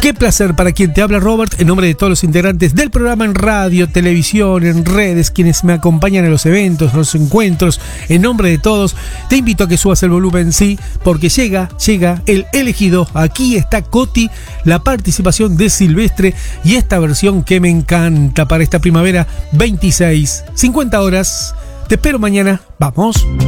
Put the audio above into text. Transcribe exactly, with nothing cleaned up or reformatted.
Qué placer para quien te habla, Robert, en nombre de todos los integrantes del programa en radio, televisión, en redes, quienes me acompañan en los eventos, los encuentros, en nombre de todos, te invito a que subas el volumen, sí, porque llega, llega el elegido. Aquí está Coti, la participación de Silvestre y esta versión que me encanta para esta primavera veintiséis, cincuenta horas. Te espero mañana. Vamos.